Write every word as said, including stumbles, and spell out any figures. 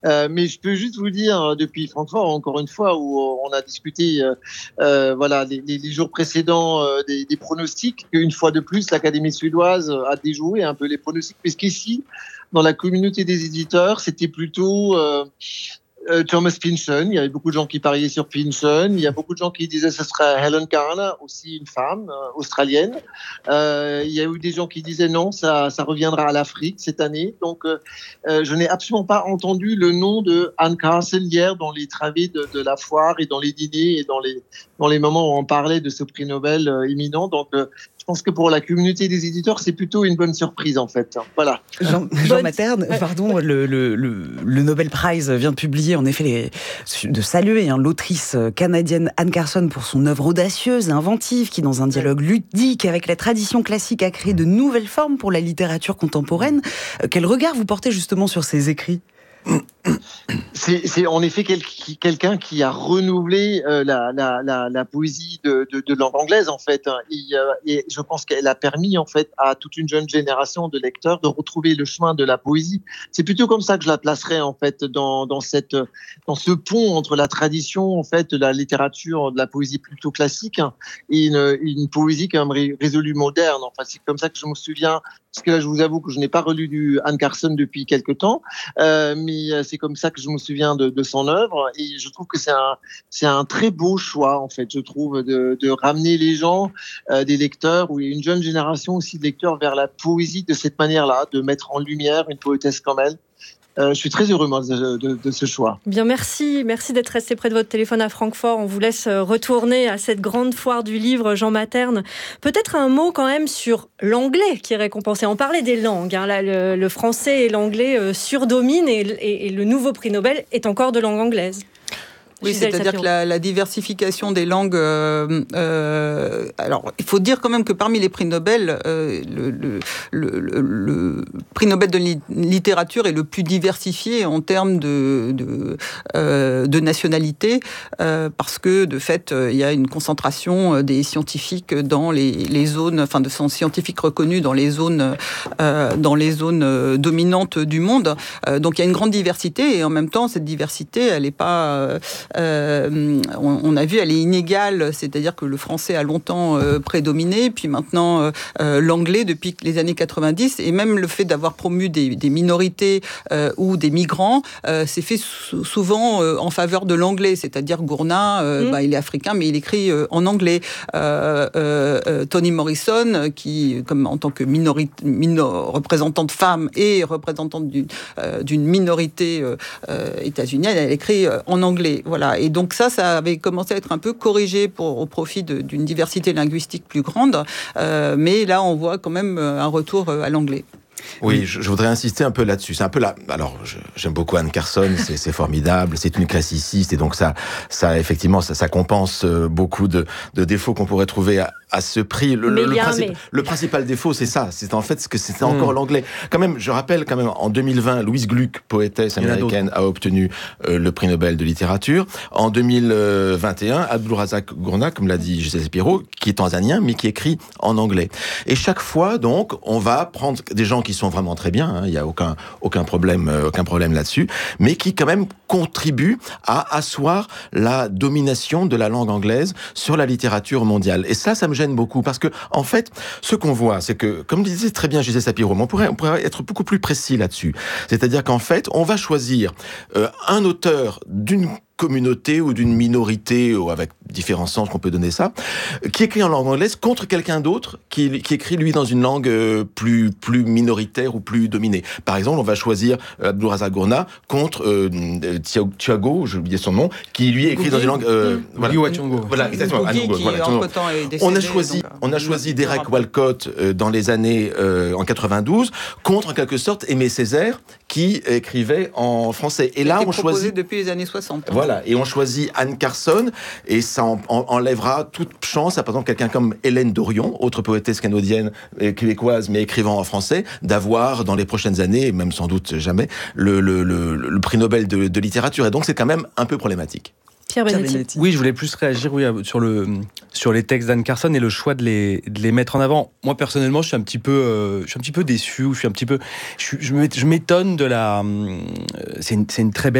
Euh, mais je peux juste vous dire, depuis Francfort, encore une fois, où on a discuté, euh, euh, voilà, les, les, les jours précédents euh, des, des pronostics, qu'une fois de plus, l'Académie suédoise a déjoué un peu les pronostics, puisqu'ici, dans la communauté des éditeurs, c'était plutôt euh, euh, Thomas Pynchon. Il y avait beaucoup de gens qui pariaient sur Pynchon. Il y a beaucoup de gens qui disaient que ce serait Helen Kern, aussi une femme euh, australienne. Euh, il y a eu des gens qui disaient non, ça, ça reviendra à l'Afrique cette année. Donc, euh, euh, je n'ai absolument pas entendu le nom de Anne Carson hier dans les travées de, de la foire et dans les dîners et dans les, dans les moments où on parlait de ce prix Nobel euh, imminent. Donc, euh, je pense que pour la communauté des éditeurs, c'est plutôt une bonne surprise, en fait. Voilà. Jean, Jean Materne, pardon, le, le, le, le Nobel Prize vient de publier, en effet, les, de saluer hein, l'autrice canadienne Anne Carson pour son œuvre audacieuse et inventive, qui, dans un dialogue ludique avec la tradition classique, a créé de nouvelles formes pour la littérature contemporaine. Quel regard vous portez justement sur ces écrits ? C'est, c'est en effet quel, quelqu'un qui a renouvelé euh, la, la, la, la poésie de, de, de langue anglaise, en fait. Et, euh, et je pense qu'elle a permis, en fait, à toute une jeune génération de lecteurs de retrouver le chemin de la poésie. C'est plutôt comme ça que je la placerais, en fait, dans, dans, cette, dans ce pont entre la tradition, en fait, de la littérature, de la poésie plutôt classique, hein, et une, une poésie quand même résolue moderne. Enfin, c'est comme ça que je me souviens, parce que là, je vous avoue que je n'ai pas relu du Anne Carson depuis quelque temps, euh, mais c'est comme ça que je me souviens de, de son œuvre, et je trouve que c'est un, c'est un très beau choix, en fait, je trouve, de, de ramener les gens, euh, des lecteurs, ou une jeune génération aussi de lecteurs vers la poésie de cette manière-là, de mettre en lumière une poétesse comme elle. Euh, je suis très heureux, moi, de, de, de ce choix. Bien, merci. Merci d'être resté près de votre téléphone à Francfort. On vous laisse retourner à cette grande foire du livre, Jean Materne. Peut-être un mot quand même sur l'anglais qui est récompensé. On parlait des langues. Hein. Là, le, le français et l'anglais euh, surdominent et, et, et le nouveau prix Nobel est encore de langue anglaise. Oui, Gisèle c'est-à-dire Sapiro. que la, la diversification des langues... Euh, euh, alors, il faut dire quand même que parmi les prix Nobel, euh, le, le, le, le prix Nobel de littérature est le plus diversifié en termes de, de, euh, de nationalité, euh, parce que, de fait, il y a une concentration des scientifiques dans les, les zones... Enfin, de scientifiques reconnus dans les zones, euh, dans les zones dominantes du monde. Euh, donc, il y a une grande diversité, et en même temps, cette diversité, elle n'est pas... Euh, Euh, on, on a vu, elle est inégale, c'est-à-dire que le français a longtemps euh, prédominé, puis maintenant euh, euh, l'anglais depuis les années quatre-vingt-dix, et même le fait d'avoir promu des, des minorités euh, ou des migrants, euh, c'est fait sou- souvent euh, en faveur de l'anglais, c'est-à-dire Gournat, euh, mmh. bah, il est africain, mais il écrit euh, en anglais. Euh, euh, euh, Toni Morrison, qui, comme en tant que minorité, minor, représentante femme et représentante d'une, euh, d'une minorité euh, euh, états-unienne, elle écrit euh, en anglais. Voilà. Et donc ça, ça avait commencé à être un peu corrigé pour, au profit de, d'une diversité linguistique plus grande. Euh, mais là, on voit quand même un retour à l'anglais. Oui, je, je voudrais insister un peu là-dessus. C'est un peu là. Alors, je, j'aime beaucoup Anne Carson. C'est, c'est formidable. C'est une classiciste, et donc ça, ça effectivement, ça, ça compense beaucoup de, de défauts qu'on pourrait trouver à, à ce prix. Le, le, le, principe, mais... le principal défaut, c'est ça. C'est en fait ce que c'était encore mmh. l'anglais. Quand même, je rappelle quand même, en deux mille vingt, Louise Gluck, poétesse américaine, a obtenu euh, le prix Nobel de littérature. En deux mille vingt et un, Abdulrazak Gurnah, comme l'a dit Gisèle Sapiro, qui est tanzanien, mais qui écrit en anglais. Et chaque fois, donc, on va prendre des gens qui sont vraiment très bien, hein, il n'y a aucun, aucun problème, euh, aucun problème là-dessus, mais qui quand même contribuent à asseoir la domination de la langue anglaise sur la littérature mondiale. Et ça, ça me gêne beaucoup, parce que, en fait, ce qu'on voit, c'est que, comme disait très bien Gisèle Sapiro, on pourrait, on pourrait être beaucoup plus précis là-dessus. C'est-à-dire qu'en fait, on va choisir euh, un auteur d'une communauté ou d'une minorité, ou avec différents sens qu'on peut donner ça, qui écrit en langue anglaise contre quelqu'un d'autre qui, qui écrit, lui, dans une langue euh, plus, plus minoritaire ou plus dominée. Par exemple, on va choisir euh, Abdulrazak Gurnah contre euh, Thiago, j'ai oublié son nom, qui, lui, écrit Bougie. Dans une langue... Euh, mmh. Voilà, voilà, exactement. Bougie, qui, voilà, est décédé, on a choisi, donc, on a choisi Derek Walcott euh, dans les années euh, en quatre-vingt-douze, contre, en quelque sorte, Aimé Césaire, qui écrivait en français. Et là, on choisit... depuis les années soixante. Voilà. Et on choisit Anne Carson, et ça en, en, enlèvera toute chance à, par exemple, quelqu'un comme Hélène Dorion, autre poétesse canadienne, québécoise, mais écrivant en français, d'avoir, dans les prochaines années, et même sans doute jamais, le, le, le, le prix Nobel de, de littérature. Et donc, c'est quand même un peu problématique. Pierre Benetti. Oui, je voulais plus réagir oui, sur, le, sur les textes d'Anne Carson et le choix de les, de les mettre en avant. Moi, personnellement, je suis un petit peu, euh, je suis un petit peu déçu, ou je suis un petit peu, je, je m'étonne de la. Euh, c'est une, c'est une très belle